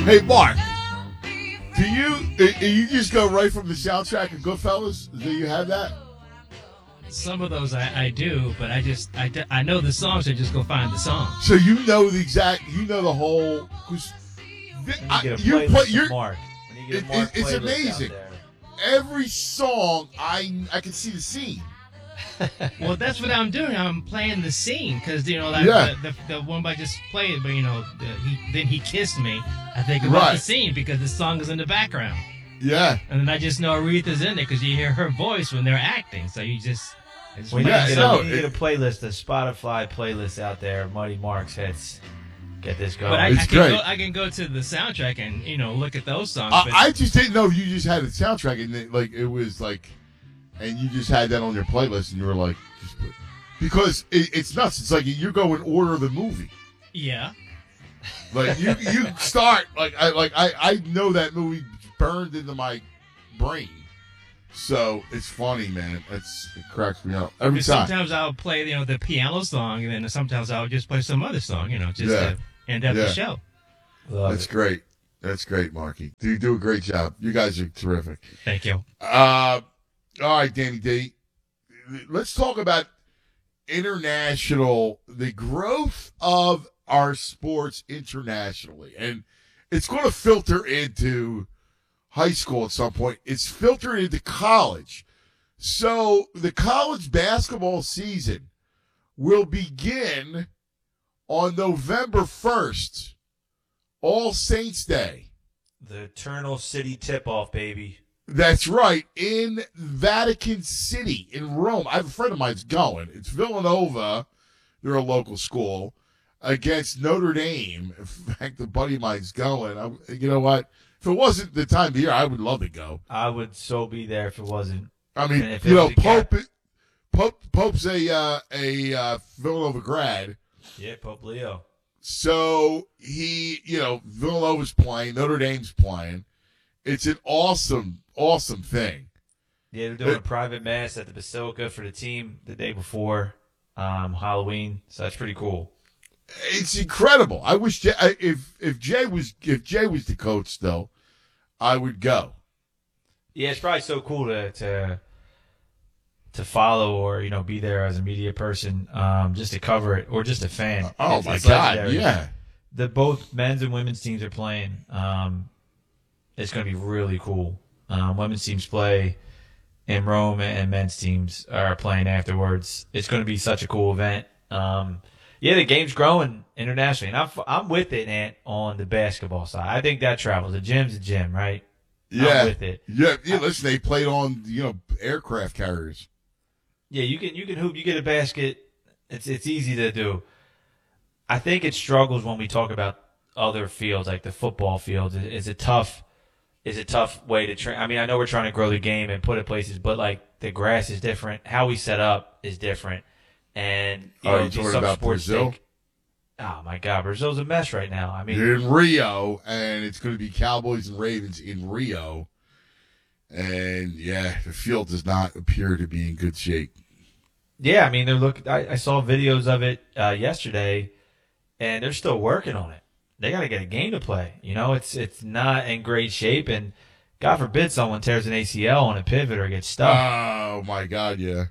Hey, Mark, you just go right from the soundtrack of Goodfellas? Do you have that? Some of those I do, but I know the songs. I just go find the song. So you know the whole. Mark. It's amazing. Every song, I can see the scene. Well, that's what I'm doing. I'm playing the scene because the one I just played, but then he kissed me. I think about the scene because the song is in the background. Yeah, and then I just know Aretha's in it because you hear her voice when they're acting. So you just. We need to get a playlist, a Spotify playlist out there. Muddy Mark's hits. Get this going. But I can go to the soundtrack and look at those songs. I just didn't know if you just had a soundtrack and it was like, and you just had that on your playlist and you were like, because it's nuts. It's like you go in order of the movie. Yeah. Like you start I know that movie burned into my brain. So it's funny, man. It cracks me up every time. Sometimes I'll play the piano song, and then sometimes I'll just play some other song, to end up the show. That's great. That's great, Marky. You do a great job. You guys are terrific. Thank you. All right, Danny D. Let's talk about the growth of our sports internationally, and it's going to filter into high school at some point. It's filtered into college. So the college basketball season will begin on November 1st, All Saints Day. The Eternal City tip-off, baby. That's right, in Vatican City in Rome. I have a friend of mine's going. It's Villanova. They're a local school against Notre Dame. In fact, a buddy of mine's going. You know what? If it wasn't the time of year, I would love to go. I would so be there if it wasn't. I mean, Pope's a Villanova grad. Yeah, Pope Leo. So Villanova's playing, Notre Dame's playing. It's an awesome thing. Yeah, they're doing a private mass at the Basilica for the team the day before Halloween. So that's pretty cool. It's incredible. I wish if Jay was the coach, though, I would go. Yeah, it's probably so cool to follow or be there as a media person, just to cover it or just a fan. My God, legendary. Yeah. Both men's and women's teams are playing. It's going to be really cool. Women's teams play in Rome and men's teams are playing afterwards. It's going to be such a cool event. Yeah, the game's growing internationally, and I'm with it, Ant, on the basketball side. I think that travels. The gym's a gym, right? Yeah, I'm with it. Yeah. Listen, they played on aircraft carriers. Yeah, you can hoop. You get a basket. It's easy to do. I think it struggles when we talk about other fields like the football fields. It's a tough way to train. I mean, I know we're trying to grow the game and put it places, but like the grass is different. How we set up is different. And you talking about Brazil? Oh my God, Brazil's a mess right now. I mean, you're in Rio, and it's going to be Cowboys and Ravens in Rio, and the field does not appear to be in good shape. Yeah, I mean, I saw videos of it yesterday, and they're still working on it. They got to get a game to play. It's not in great shape, and God forbid someone tears an ACL on a pivot or gets stuck. Oh my God, yeah.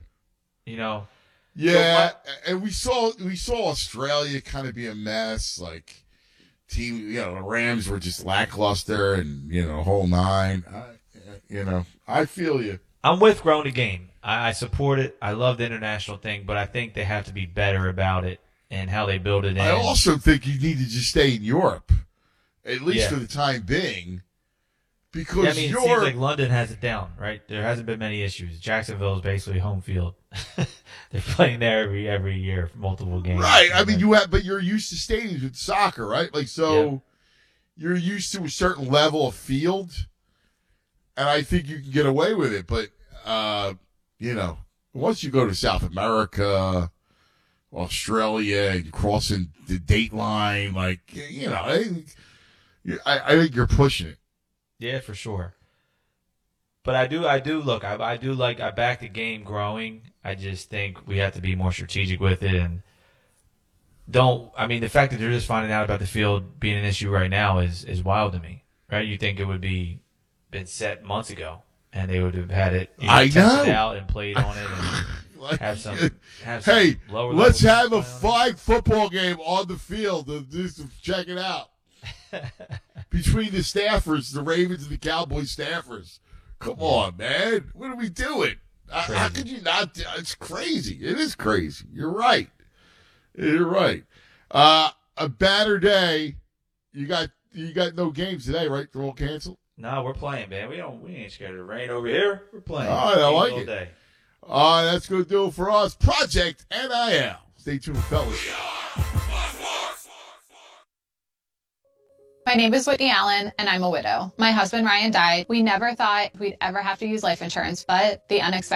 Yeah, and we saw Australia kind of be a mess. Like team, the Rams were just lackluster, and whole nine. I feel you. I'm with growing the game. I support it. I love the international thing, but I think they have to be better about it and how they build it in. I also think you need to just stay in Europe, at least for the time being. Because it seems like London has it down, right? There hasn't been many issues. Jacksonville is basically home field. They're playing there every year for multiple games. Right. I mean, but you're used to stadiums with soccer, right? Like, so you're used to a certain level of field, and I think you can get away with it. But, once you go to South America, Australia, and crossing the date line, I think you're pushing it. Yeah, for sure. But I do look. I back the game growing. I just think we have to be more strategic with it, and the fact that they're just finding out about the field being an issue right now is wild to me, right? You think it would been set months ago, and they would have had it tested out and played on it and have some hey, lower let's have a flag football game on the field to just check it out. Between the staffers, the Ravens and the Cowboys staffers. Come on, man. What are we doing? How could you not? It's crazy. It is crazy. You're right. You're right. A banner day. You got no games today, right? They're all canceled. No, we're playing, man. We ain't scared of the rain over here. We're playing. All right, I like it. Day. That's going to do it for us. Project NIL. Stay tuned, fellas. My name is Whitney Allen, and I'm a widow. My husband, Ryan, died. We never thought we'd ever have to use life insurance, but the unexpected